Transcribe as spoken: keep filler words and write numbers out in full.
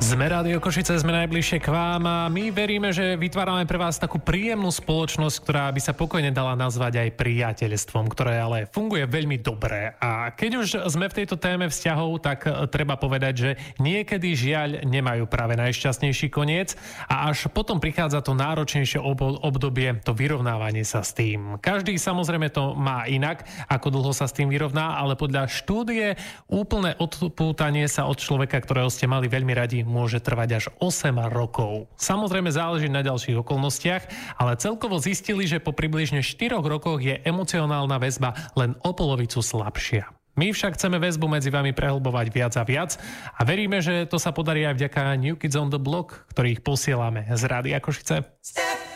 Sme Rádio Košice, sme najbližšie k vám a my veríme, že vytvárame pre vás takú príjemnú spoločnosť, ktorá by sa pokojne dala nazvať aj priateľstvom, ktoré ale funguje veľmi dobre. A keď už sme v tejto téme vzťahov, tak treba povedať, že niekedy žiaľ nemajú práve najšťastnejší koniec a až potom prichádza to náročnejšie obdobie, to vyrovnávanie sa s tým. Každý samozrejme to má inak, ako dlho sa s tým vyrovná, ale podľa štúdie úplné odpútanie sa od človeka, ktorého ste mali veľmi radi, môže trvať až osem rokov. Samozrejme záleží na ďalších okolnostiach, ale celkovo zistili, že po približne štyroch rokoch je emocionálna väzba len o polovicu slabšia. My však chceme väzbu medzi vami prehlbovať viac a viac a veríme, že to sa podarí aj vďaka New Kids on the Block, ktorých posielame z Rádia Košice.